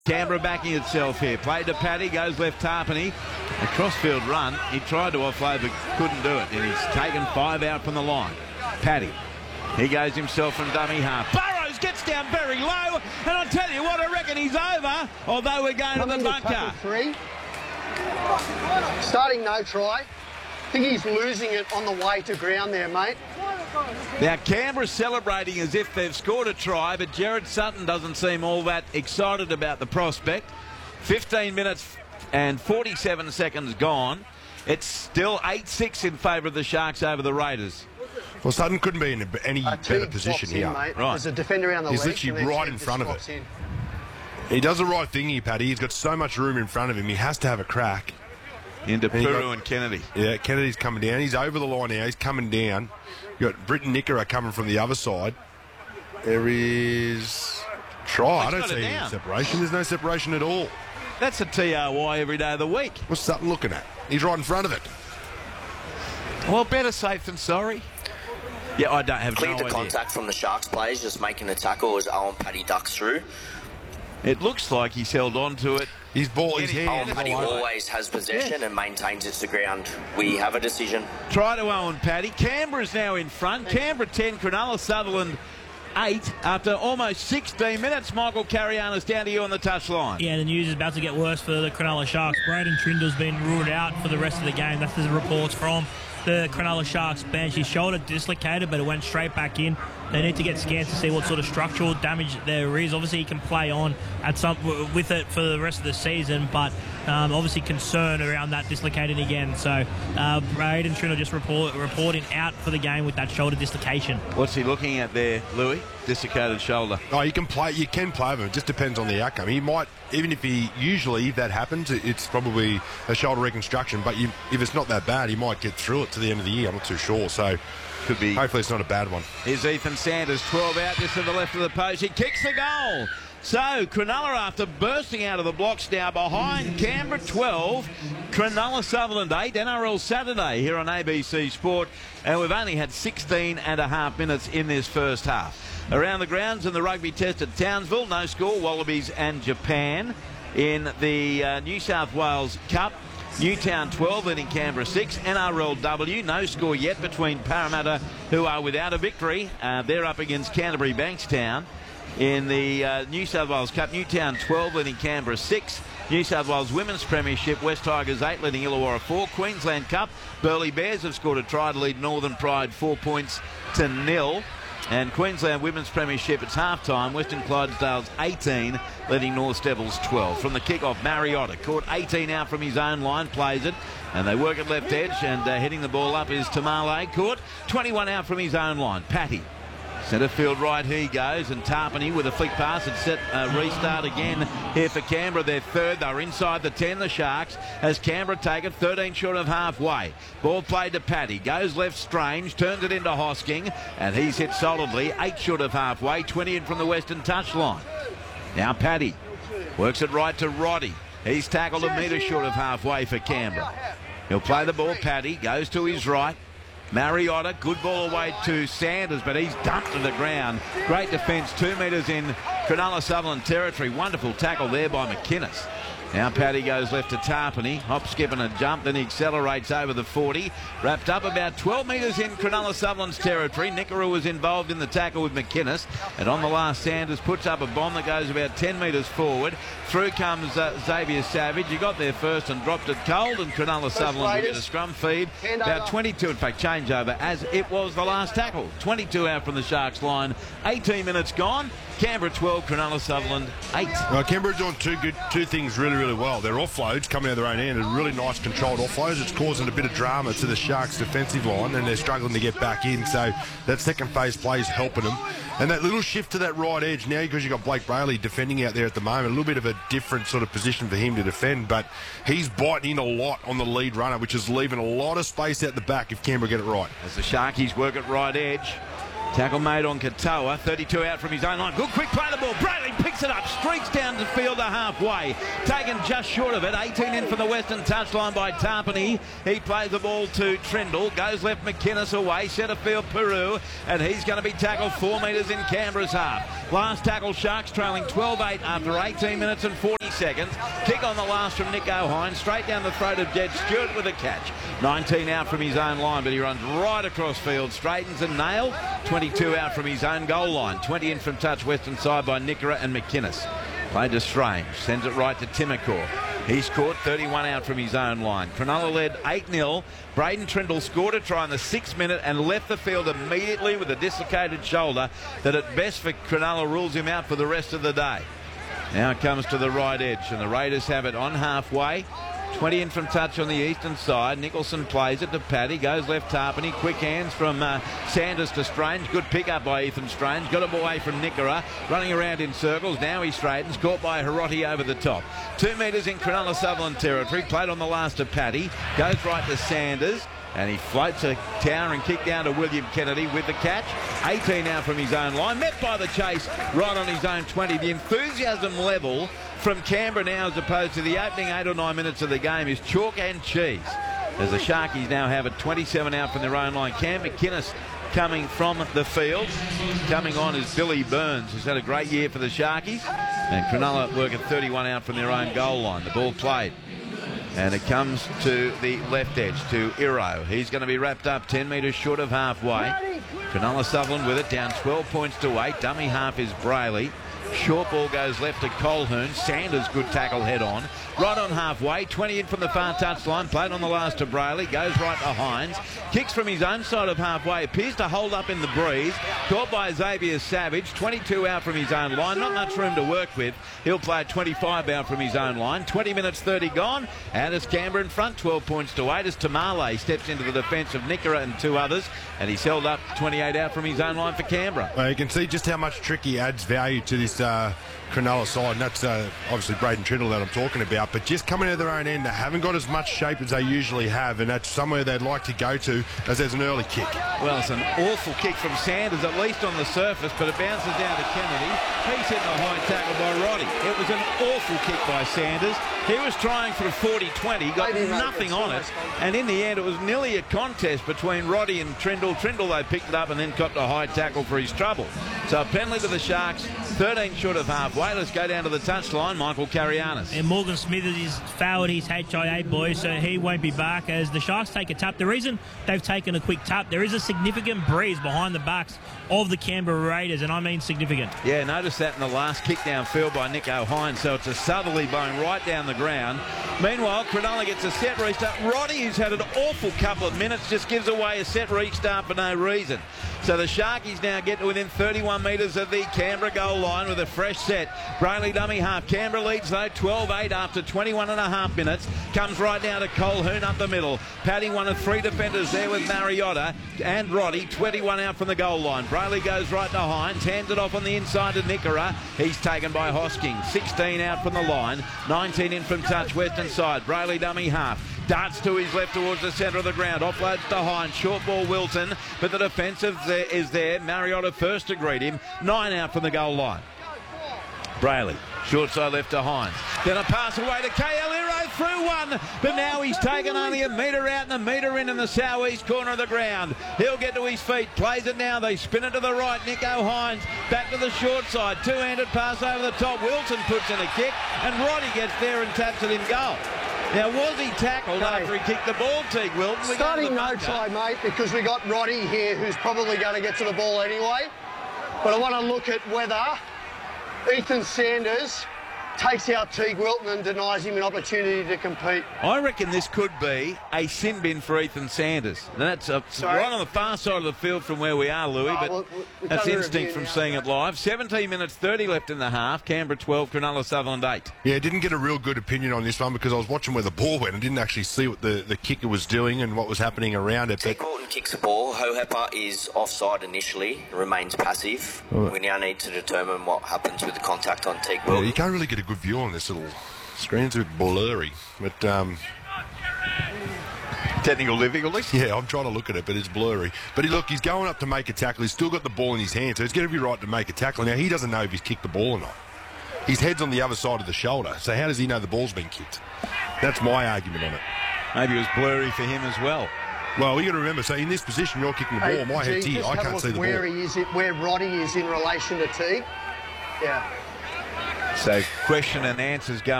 Canberra backing itself here. Played to Paddy, goes left Tarpany. A crossfield run. He tried to offload but couldn't do it. And he's taken 5 out from the line. Paddy. He goes himself from dummy half. Burrows gets down very low. And I'll tell you what, I reckon he's over. Although we're going to the bunker. 3. Starting no try. I think he's losing it on the way to ground there, mate. Now, Canberra's celebrating as if they've scored a try, but Jared Sutton doesn't seem all that excited about the prospect. 15 minutes and 47 seconds gone. It's still 8-6 in favour of the Sharks over the Raiders. Well, Sutton couldn't be in any better position here. Mate. Right. There's a defender around the He's ledge. literally right in front of it. He does the right thing here, Paddy. He's got so much room in front of him. He has to have a crack. Into Puru and Kennedy. Yeah, Kennedy's coming down. He's over the line now. He's coming down. You've got Britton Nickera coming from the other side. There is try. I don't see any separation. There's no separation at all. That's a TRY every day of the week. What's Sutton looking at? He's right in front of it. Well, better safe than sorry. Yeah, I don't have Cleared no the idea. contact from the Sharks players, just making the tackle as Owen Paddy ducks through. It looks like he's held on to it. His ball, his Owen hand. Owen Paddy always has possession and maintains it to ground. We have a decision. Try to Owen Paddy. Canberra's now in front. Canberra 10, Cronulla Sutherland 8. After almost 16 minutes, Michael Carianis down to you on the touchline. Yeah, the news is about to get worse for the Cronulla Sharks. Braden Trindle's been ruled out for the rest of the game. That's the reports from the Cronulla Sharks bench. His shoulder dislocated, but it went straight back in. They need to get scans to see what sort of structural damage there is. Obviously, he can play on with it for the rest of the season, but obviously concern around that dislocating again. So Braden Trindle just reporting out for the game with that shoulder dislocation. What's he looking at there, Louis? Dislocated shoulder. Oh, you can play with him. It just depends on the outcome. He might, even if if that happens, it's probably a shoulder reconstruction. But if it's not that bad, he might get through it to the end of the year. I'm not too sure. So could be. Hopefully, it's not a bad one. Here's Ethan Sanders, 12 out, just to the left of the post. He kicks the goal. So Cronulla, after bursting out of the blocks now behind Canberra 12, Cronulla Sutherland 8, NRL Saturday here on ABC Sport. And we've only had 16 and a half minutes in this first half. Around the grounds in the rugby test at Townsville, no score, Wallabies and Japan. In the New South Wales Cup, Newtown 12 leading Canberra 6. NRLW, no score yet between Parramatta, who are without a victory. They're up against Canterbury Bankstown. In the New South Wales Cup, Newtown 12 leading Canberra 6. New South Wales Women's Premiership, West Tigers 8 leading Illawarra 4. Queensland Cup, Burleigh Bears have scored a try to lead Northern Pride 4 points to 0. And Queensland Women's Premiership, it's half-time. Western Clydesdales 18, leading North Devils 12. From the kick-off, Mariotta caught 18 out from his own line, plays it. And they work at left edge, and heading the ball up is Tamale. Caught 21 out from his own line. Patty. Centre field right he goes, and Tarpany with a flick pass and set restart again here for Canberra. They're third. They're inside the 10, the Sharks, as Canberra take it 13 short of halfway. Ball played to Paddy. Goes left Strange, turns it into Hosking, and he's hit solidly 8 short of halfway, 20 in from the western touchline. Now Paddy works it right to Roddy. He's tackled a metre short of halfway for Canberra. He'll play the ball. Paddy goes to his right. Mariotta, good ball away to Sanders, but he's dumped to the ground. Great defence, 2 metres in Cronulla Sutherland territory. Wonderful tackle there by McInnes. Now Paddy goes left to Tarpany. Hop, skip and a jump, then he accelerates over the 40. Wrapped up about 12 metres in Cronulla Sutherland's territory. Nickera was involved in the tackle with McInnes. And on the last, Sanders puts up a bomb that goes about 10 metres forward. Through comes Xavier Savage. He got there first and dropped it cold, and Cronulla Sutherland will get a scrum feed. About 22, in fact, changeover, as it was the last tackle. 22 out from the Sharks line. 18 minutes gone. Canberra 12, Cronulla Sutherland 8. Well, Canberra doing two things really well. Their offloads coming out of their own end are really nice controlled offloads. It's causing a bit of drama to the Sharks' defensive line, and they're struggling to get back in. So that second phase play is helping them. And that little shift to that right edge now, because you've got Blake Brayley defending out there at the moment, a little bit of a different sort of position for him to defend, but he's biting in a lot on the lead runner, which is leaving a lot of space out the back if Canberra get it right. As the Sharkies work at right edge, Tackle made on Katoa, 32 out from his own line. Good quick play the ball. Brayley picks it up, streaks down to field to halfway. Taken just short of it. 18 in from the western touchline by Tarpany. He plays the ball to Trindle. Goes left McInnes away. Centre field Peru. And he's going to be tackled 4 metres in Canberra's half. Last tackle, Sharks trailing 12-8 after 18 minutes and 40 seconds. Kick on the last from Nick O'Hine. Straight down the throat of Jed Stewart with a catch. 19 out from his own line, but he runs right across field. Straightens and nail. 22 out from his own goal line. 20 in from touch western side by Nickera and McInnes. Played to Strange. Sends it right to Timacor. He's caught 31 out from his own line. Cronulla led 8-0. Braden Trindle scored a try in the 6th minute and left the field immediately with a dislocated shoulder that at best for Cronulla rules him out for the rest of the day. Now it comes to the right edge and the Raiders have it on halfway. 20 in from touch on the eastern side. Nicholson plays it to Paddy. Goes left Tarpany. Quick hands from Sanders to Strange. Good pick up by Ethan Strange. Got him away from Nickera. Running around in circles. Now he straightens. Caught by Hiroti over the top. 2 metres in Cronulla Sutherland territory. Played on the last to Paddy. Goes right to Sanders. And he floats a towering kick down to William Kennedy with the catch. 18 out from his own line. Met by the chase right on his own 20. The enthusiasm level from Canberra now as opposed to the opening 8 or 9 minutes of the game is chalk and cheese. As the Sharkies now have it 27 out from their own line. Cam McInnes coming from the field. Coming on is Billy Burns, who's had a great year for the Sharkies. And Cronulla working 31 out from their own goal line. The ball played. And it comes to the left edge to Iro. He's going to be wrapped up 10 metres short of halfway. Cronulla Sutherland with it down 12 points to 8. Dummy half is Brayley. Short ball goes left to Colquhoun. Sanders, good tackle head on. Right on halfway. 20 in from the far touchline. Played on the last to Brayley. Goes right to Hines. Kicks from his own side of halfway. Appears to hold up in the breeze. Caught by Xavier Savage. 22 out from his own line. Not much room to work with. He'll play 25 out from his own line. 20 minutes 30 gone. And it's Canberra in front. 12 points to 8 as Tamale steps into the defence of Nickera and 2 others. And he's held up 28 out from his own line for Canberra. Well, you can see just how much Tricky adds value to this Cronulla side, and that's obviously Braden Trindle that I'm talking about, but just coming out of their own end, they haven't got as much shape as they usually have, and that's somewhere they'd like to go to as there's an early kick. Well, it's an awful kick from Sanders, at least on the surface, but it bounces down to Kennedy. He's hitting a high tackle by Roddy. It was an awful kick by Sanders. He was trying for a 40-20, got nothing on it, and in the end it was nearly a contest between Roddy and Trindle. Trindle, they picked it up and then copped a high tackle for his trouble. So a penalty to the Sharks, 13 short of halfway. Let's go down to the touchline. Michael Carianis. And Morgan Smith is fouled his HIA boy, so he won't be back as the Sharks take a tap. The reason they've taken a quick tap, there is a significant breeze behind the backs of the Canberra Raiders, and I mean significant. Yeah, notice that in the last kick downfield by Nick O'Hine, so it's a southerly blowing right down the ground. Meanwhile, Cronulla gets a set restart. Roddy, who's had an awful couple of minutes, just gives away a set restart for no reason. So the Sharkies now get to within 31 metres of the Canberra goal line with a fresh set. Brayley dummy half. Canberra leads though 12-8 after 21.5 minutes. Comes right down to Colquhoun up the middle. Paddy, one of 3 defenders there with Mariota and Roddy. 21 out from the goal line. Brayley goes right to Hines. Hands it off on the inside to Nickera. He's taken by Hosking. 16 out from the line. 19 in from touch western side. Brayley dummy half. Darts to his left towards the centre of the ground. Offloads to Hines. Short ball Wilson. But the defensive is there. Mariota first to greet him. 9 out from the goal line. Brayley. Short side left to Hines. Then a pass away to KL Iro through one. But now he's taken only a metre out and a metre in the southeast corner of the ground. He'll get to his feet. Plays it now. They spin it to the right. Nico Hines back to the short side. Two-handed pass over the top. Wilson puts in a kick. And Roddy gets there and taps it in goal. Now, was he tackled after he kicked the ball, Teague Wilton? Starting no try, mate, because we got Roddy here who's probably going to get to the ball anyway. But I want to look at whether Ethan Sanders takes out Teague Wilton and denies him an opportunity to compete. I reckon this could be a sin bin for Ethan Sanders. That's right on the far side of the field from where we are, Louis, but that's instinct from seeing it live. 17 minutes 30 left in the half. Canberra 12, Cronulla Sutherland 8. Yeah, didn't get a real good opinion on this one because I was watching where the ball went and didn't actually see what the kicker was doing and what was happening around it. Teague Wilton kicks the ball. Hohepa is offside initially, remains passive. We now need to determine what happens with the contact on Teague Wilton. Yeah, you can't really get a good view on this little screen. It's a bit blurry, but Technical difficulties? Yeah, I'm trying to look at it, but it's blurry. But he's going up to make a tackle. He's still got the ball in his hand, so he's going to be right to make a tackle. Now, he doesn't know if he's kicked the ball or not. His head's on the other side of the shoulder, so how does he know the ball's been kicked? That's my argument on it. Maybe it was blurry for him as well. Well, you got to remember, so in this position, you're kicking the ball. My head's here. I can't see the where ball. He is, where Roddy is in relation to Teague. Yeah. So question and answers going.